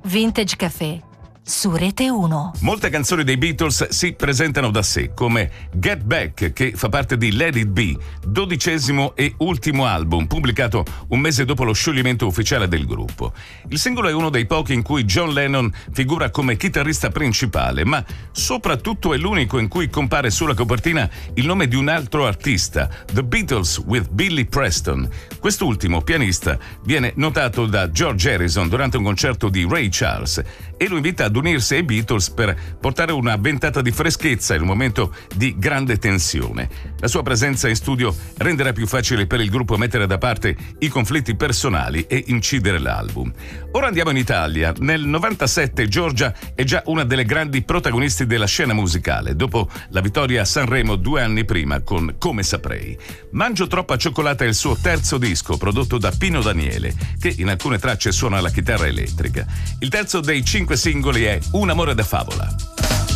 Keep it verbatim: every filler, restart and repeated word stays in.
Vintage Café su Rete uno. Molte canzoni dei Beatles si presentano da sé, come Get Back, che fa parte di Let It Be, dodicesimo e ultimo album, pubblicato un mese dopo lo scioglimento ufficiale del gruppo. Il singolo è uno dei pochi in cui John Lennon figura come chitarrista principale, ma soprattutto è l'unico in cui compare sulla copertina il nome di un altro artista, The Beatles with Billy Preston. Quest'ultimo, pianista, viene notato da George Harrison durante un concerto di Ray Charles e lo invita ad unirsi ai Beatles per portare una ventata di freschezza in un momento di grande tensione. La sua presenza in studio renderà più facile per il gruppo mettere da parte i conflitti personali e incidere l'album. Ora andiamo in Italia. Nel novantasette Giorgia è già una delle grandi protagonisti della scena musicale, dopo la vittoria a Sanremo due anni prima con Come Saprei. Mangio troppa cioccolata è il suo terzo disco, prodotto da Pino Daniele, che in alcune tracce suona la chitarra elettrica. Il terzo dei cinque singoli è Un amore da favola.